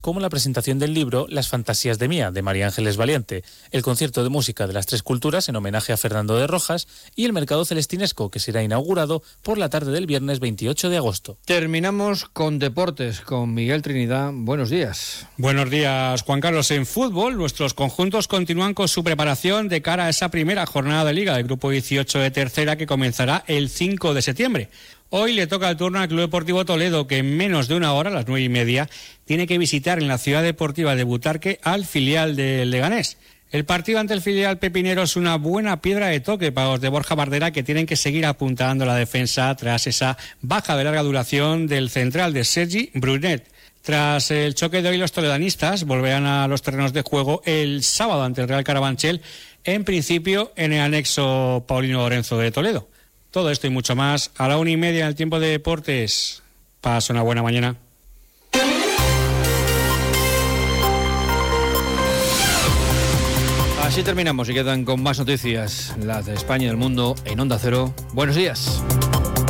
como la presentación del libro Las fantasías de Mía, de María Ángeles Valiente, el concierto de música de las Tres Culturas en homenaje a Fernando de Rojas y el mercado celestinesco, que será inaugurado por la tarde del viernes 28 de agosto. Terminamos con deportes, con Miguel Trinidad. Buenos días. Buenos días, Juan Carlos. En fútbol, nuestros conjuntos continúan con su preparación de cara a esa primera jornada de Liga del Grupo 18 de Tercera, que comenzará el 5 de septiembre. Hoy le toca el turno al Club Deportivo Toledo, que en menos de una hora, a las 9:30, tiene que visitar en la Ciudad Deportiva de Butarque al filial del Leganés. El partido ante el filial pepinero es una buena piedra de toque para los de Borja Bardera, que tienen que seguir apuntando la defensa tras esa baja de larga duración del central de Sergi Brunet. Tras el choque de hoy, los toledanistas volverán a los terrenos de juego el sábado ante el Real Carabanchel, en principio en el anexo Paulino Lorenzo de Toledo. Todo esto y mucho más a la 1:30 en el tiempo de deportes. Pasa una buena mañana. Así terminamos y quedan con más noticias, las de España y del mundo en Onda Cero. Buenos días.